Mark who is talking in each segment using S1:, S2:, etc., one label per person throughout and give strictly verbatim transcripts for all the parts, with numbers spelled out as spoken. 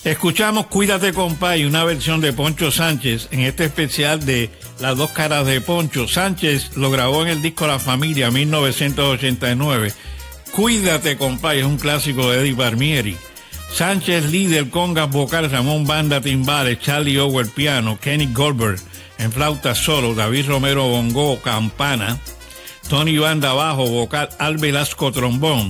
S1: Escuchamos Cuídate Compay, una versión de Poncho Sánchez en este especial de Las Dos Caras de Poncho. Sánchez lo grabó en el disco La Familia, mil novecientos ochenta y nueve. Cuídate Compay es un clásico de Eddie Palmieri. Sánchez, líder, congas, vocal, Ramón Banda, timbales, Charlie Ower, piano, Kenny Goldberg en flauta solo, David Romero, bongo, campana, Tony Banda, bajo, vocal, Al Velasco, trombón.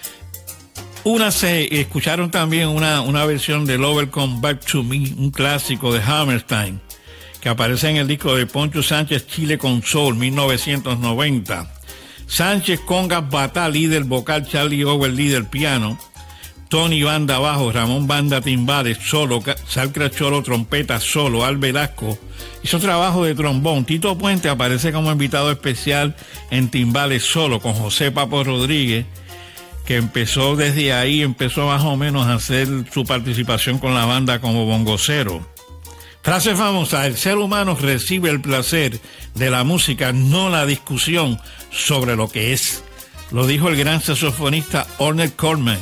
S1: Una se escucharon también una, una versión de Lover Come Back to Me, un clásico de Hammerstein, que aparece en el disco de Poncho Sánchez, Chile con Soul, mil novecientos noventa. Sánchez, congas, batá, líder, vocal, Charlie Ower, líder, piano, Tony Banda, bajo, Ramón Banda, timbales, solo, Sal Cracholo, trompeta, solo, Al Velasco hizo trabajo de trombón. Tito Puente aparece como invitado especial en timbales solo, con José Papo Rodríguez, que empezó desde ahí, empezó más o menos a hacer su participación con la banda como bongocero. Frase famosa: el ser humano recibe el placer de la música, no la discusión sobre lo que es. Lo dijo el gran saxofonista Ornette Coleman.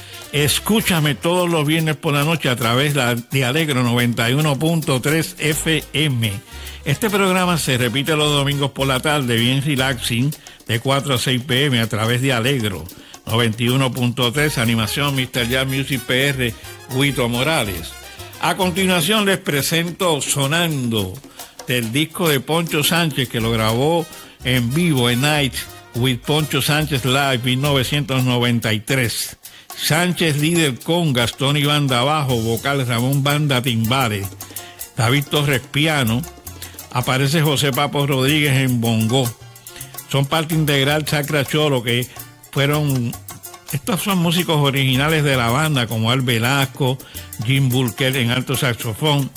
S1: Escúchame todos los viernes por la noche a través de Alegro noventa y uno punto tres F M. Este programa se repite los domingos por la tarde, bien relaxing, de cuatro a seis p m a través de Alegro noventa y uno punto tres, animación mister Jazz Music P R, Guito Morales. A continuación les presento Sonando, del disco de Poncho Sánchez, que lo grabó en vivo en Night with Poncho Sánchez Live, mil novecientos noventa y tres. Sánchez, líder, congas, Tony Banda, bajo, vocal, Ramón Banda, timbales, David Torres, piano. Aparece José Papo Rodríguez en bongo. Son parte integral Sacra Cholo, que fueron, estos son músicos originales de la banda, como Al Velasco, Jim Burkett en alto saxofón.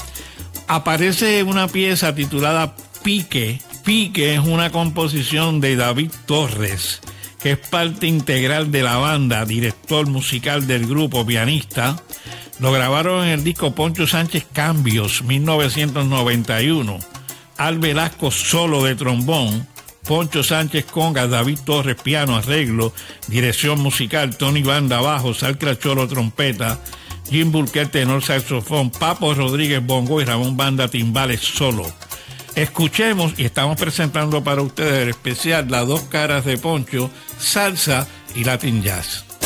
S1: Aparece una pieza titulada Pique. Pique es una composición de David Torres, que es parte integral de la banda, director musical del grupo, pianista. Lo grabaron en el disco Poncho Sánchez Cambios, mil novecientos noventa y uno. Al Velasco, solo de trombón, Poncho Sánchez congas, David Torres piano, arreglo, dirección musical, Tony Banda bajo, Sal Cracholo trompeta, Jim Burkett tenor saxofón, Papo Rodríguez bongo y Ramón Banda timbales solo. Escuchemos, y estamos presentando para ustedes el especial Las Dos Caras de Poncho, salsa y Latin Jazz.